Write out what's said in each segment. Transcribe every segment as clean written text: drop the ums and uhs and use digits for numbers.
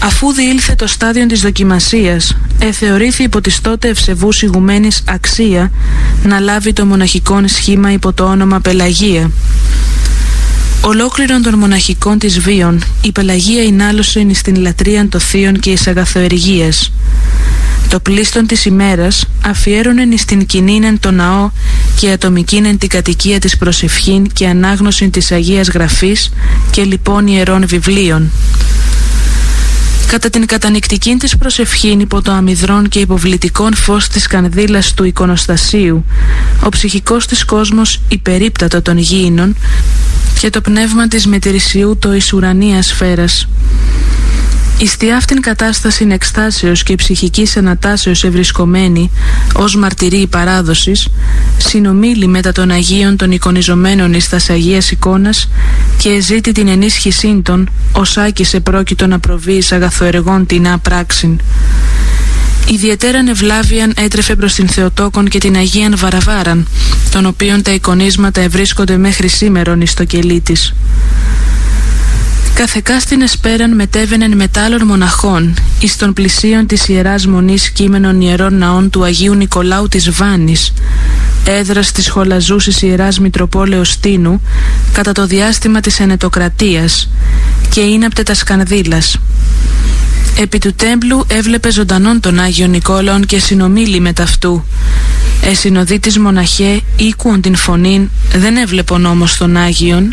Αφού διήλθε το στάδιο της δοκιμασίας, θεωρήθη υπό της τότε ευσεβούς ηγουμένης αξία να λάβει το μοναχικόν σχήμα υπό το όνομα Πελαγία. Ολόκληρον των μοναχικών της βίων, η Πελαγία εινάλωσε εις την λατρείαν των θείων και εις αγαθοεργίας. Το πλήστον της ημέρας αφιέρωνεν εις την κοινήνεν το ναό και ατομικήνεν την κατοικία της προσευχήν και ανάγνωσιν της Αγίας Γραφής και λοιπόν ιερών βιβλίων. Κατά την κατανυκτικήν της προσευχήν υπό το αμυδρόν και υποβλητικόν φως της κανδύλας του εικονοστασίου, ο ψυχικός της κόσμος υπερίπτατο των γήινων και το πνεύμα της μετηρησιού το εις ουρανίας σφαίρας. Εις τη αυτήν κατάστασιν εκστάσεως και ψυχικής ανατάσεως ευρισκομένη ως μαρτυρή παράδοσης, συνομίλη μετά των Αγίων των εικονιζομένων εις τας Αγίας εικόνας και εζήτη την ενίσχυσήν των, ως άκησε πρόκειτο να προβεί εις αγαθοεργών τεινά πράξην. Ιδιαιτέραν ευλάβιαν έτρεφε προς την Θεοτόκον και την Αγίαν Βαραβάραν, των οποίων τα εικονίσματα ευρίσκονται μέχρι σήμερον εις το κελί της. Καθεκάστην εσπέραν μετέβαινεν μετάλλων μοναχών εις των πλησίων της Ιεράς Μονής κείμενων ιερών ναών του Αγίου Νικολάου της Βάνης, έδρας της χολαζούσης Ιεράς Μητροπόλεως Τίνου, κατά το διάστημα της Ενετοκρατίας, και είναπτε τα σκανδύλας. Επί του τέμπλου έβλεπε ζωντανόν τον Άγιο Νικόλαον και συνομίλη με ταυτού. Εσυνοδεί της μοναχέ ήκουον την φωνήν, δεν έβλεπον όμως τον Άγιον.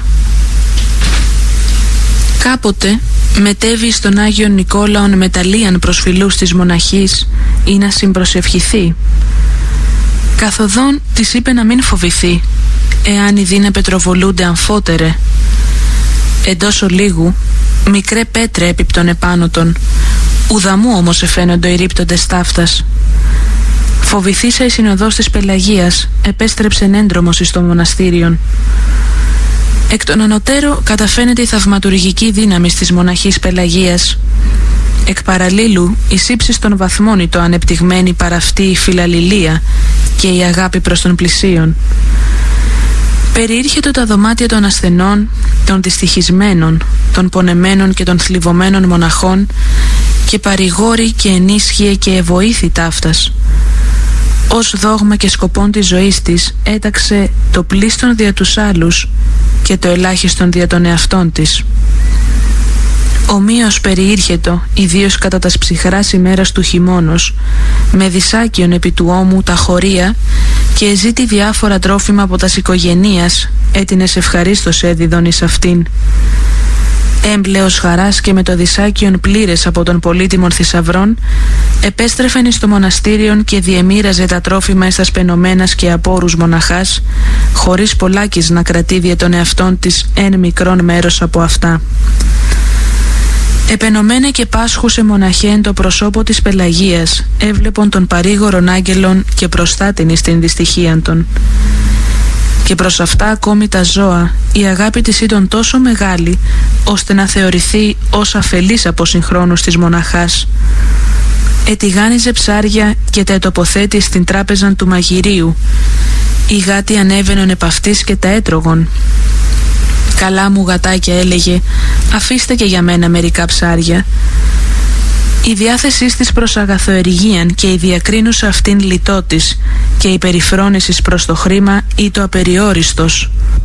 Κάποτε μετέβη στον Άγιον Νικόλαον μεταλλίαν προσφυλούς της μοναχής ή να συμπροσευχηθεί. Καθοδόν της είπε να μην φοβηθεί, εάν οι δίνε πετροβολούνται αμφότερε. Εντός ολίγου μικρέ πέτρε έπιπτον επάνω των, ουδαμού όμως εφαίνοντο οι ρίπτοντες ταύτας. Φοβηθήσα η συνοδός της Πελαγίας, επέστρεψεν έντρομος εις το μοναστήριον. Εκ των ανωτέρω καταφαίνεται η θαυματουργική δύναμη της μοναχής Πελαγίας. Εκ παραλλήλου εις ύψης των βαθμών το ανεπτυγμένη παρά αυτή η φιλαλληλία και η αγάπη προς τον πλησίον. Περιήρχετο τα δωμάτια των ασθενών, των δυστυχισμένων, των πονεμένων και των θλιβωμένων μοναχών και παρηγόρη και ενίσχυε και εβοήθη ταύτας. Ως δόγμα και σκοπόν της ζωής της έταξε το πλήστον δια τους άλλους και το ελάχιστον δια των εαυτών της. Ομοίως περιήρχετο, ιδίως κατά τας ψυχράς ημέρας του χειμώνος, με δυσάκιον επί του ώμου τα χωρία και εζήτη διάφορα τρόφιμα από τας οικογενείας, έτινες ευχαρίστως έδιδον εις αυτήν. Έμπλεος χαράς και με το δυσάκιον πλήρες από των πολύτιμων θησαυρών, επέστρεφεν εις το μοναστήριον και διεμοίραζε τα τρόφιμα εις τας πενωμένας και απόρους μοναχάς, χωρίς πολλάκις να κρατεί δια των εαυτών της εν μικρόν μέρος από αυτά. Επενωμένε και πάσχουσε μοναχέν το προσώπο της Πελαγίας, έβλεπον των παρήγορων άγγελων και προστάτην εις την δυστυχίαν των. Και προς αυτά ακόμη τα ζώα, η αγάπη της ήταν τόσο μεγάλη, ώστε να θεωρηθεί ως αφελής από συγχρόνους της μοναχάς. Ετιγάνιζε ψάρια και τα ετοποθέτει στην τράπεζαν του μαγειρίου. Οι γάτοι ανέβαιναν επ' αυτής και τα έτρωγον. «Καλά μου γατάκια», έλεγε, «αφήστε και για μένα μερικά ψάρια». Η διάθεσή της προς αγαθοεργίαν και η διακρίνουσα αυτήν λιτότης και η περιφρόνησης προς το χρήμα ή το απεριόριστος.